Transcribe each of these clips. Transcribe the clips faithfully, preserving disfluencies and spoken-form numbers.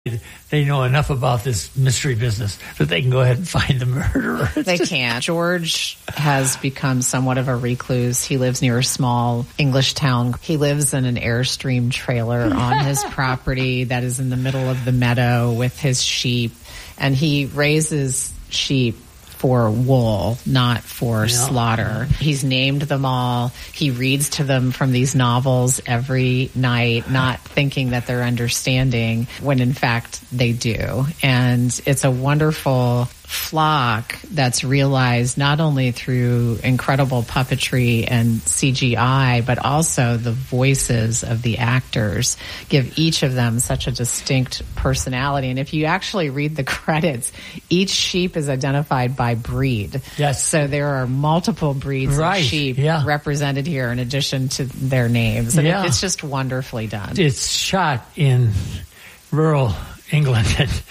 They know enough about this mystery business that they can go ahead and find the murderer. They can't. George has become somewhat of a recluse. He lives near a small English town. He lives in an Airstream trailer on his property that is in the middle of the meadow with his sheep. And he raises sheep for wool, not for yeah. slaughter. He's named them all. He reads to them from these novels every night, not thinking that they're understanding when in fact they do. And it's a wonderful flock that's realized not only through incredible puppetry and C G I, but also the voices of the actors give each of them such a distinct personality. And if you actually read the credits, each sheep is identified by breed. Yes. So there are multiple breeds right. of sheep yeah. represented here in addition to their names. And yeah. it's just wonderfully done. It's shot in rural England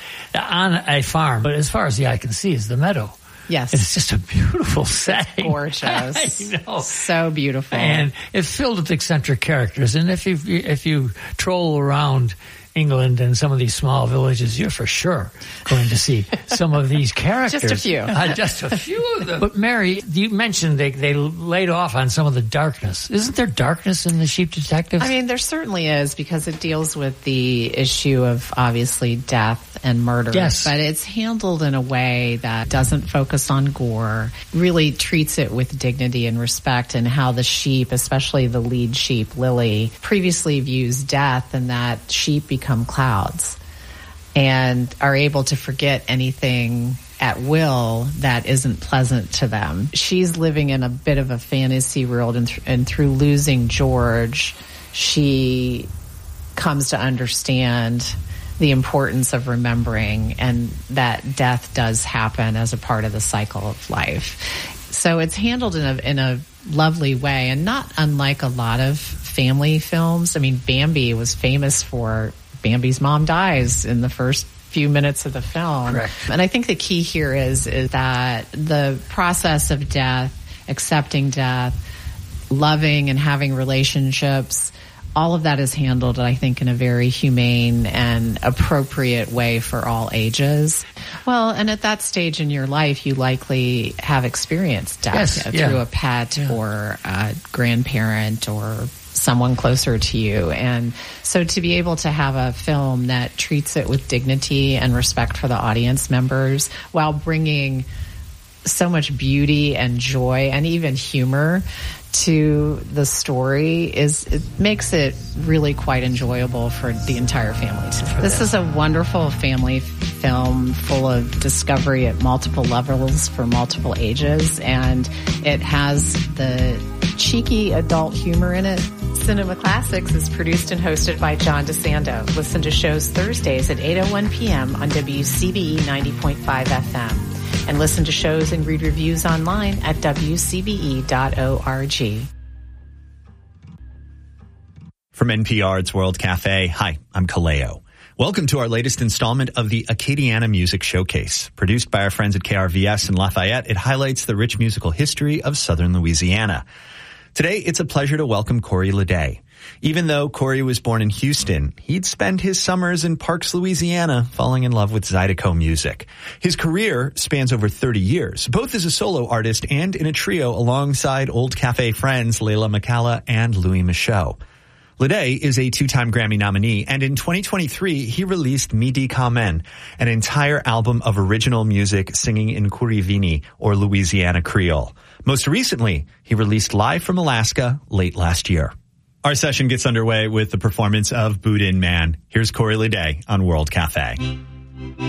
on a farm, but as far as the eye can see is the meadow. Yes. It's just a beautiful setting. Gorgeous. I know. So beautiful. And it's filled with eccentric characters. And if you if you troll around England and some of these small villages, you're for sure going to see some of these characters. Just a few. uh, just a few of them. But Mary, you mentioned they, they laid off on some of the darkness. Isn't there darkness in the Sheep Detectives? I mean, there certainly is, because it deals with the issue of obviously death and murder. Yes. But it's handled in a way that doesn't focus on gore, really treats it with dignity and respect, and how the sheep, especially the lead sheep, Lily, previously views death, and that sheep become clouds and are able to forget anything at will that isn't pleasant to them. She's living in a bit of a fantasy world, and, th- and through losing George, she comes to understand the importance of remembering, and that death does happen as a part of the cycle of life. So it's handled in a in a lovely way, and not unlike a lot of family films. I mean, Bambi was famous for Bambi's mom dies in the first few minutes of the film. Correct. And I think the key here is is that the process of death, accepting death, loving and having relationships, all of that is handled, I think, in a very humane and appropriate way for all ages. Well, and at that stage in your life, you likely have experienced death yes, through yeah. a pet yeah. or a grandparent or someone closer to you. And so to be able to have a film that treats it with dignity and respect for the audience members while bringing so much beauty and joy and even humor to the story is it makes it really quite enjoyable for the entire family. This is a wonderful family film full of discovery at multiple levels for multiple ages, and it has the cheeky adult humor in it. Cinema Classics is produced and hosted by John DeSando. Listen to shows Thursdays at eight oh one p.m. on W C B E ninety point five F M. And listen to shows and read reviews online at W C B E dot org. From N P R, it's World Cafe. Hi, I'm Kaleo. Welcome to our latest installment of the Acadiana Music Showcase. Produced by our friends at K R V S in Lafayette, it highlights the rich musical history of southern Louisiana. Today, it's a pleasure to welcome Corey Ledet. Even though Corey was born in Houston, he'd spend his summers in Parks, Louisiana, falling in love with Zydeco music. His career spans over thirty years, both as a solo artist and in a trio alongside old cafe friends Layla McCalla and Louis Michaud. Ledet is a two-time Grammy nominee, and in twenty twenty-three, he released Midi Kamen, an entire album of original music singing in Kurivini, or Louisiana Creole. Most recently, he released Live from Alaska late last year. Our session gets underway with the performance of Boudin Man. Here's Corey Ledet on World Cafe.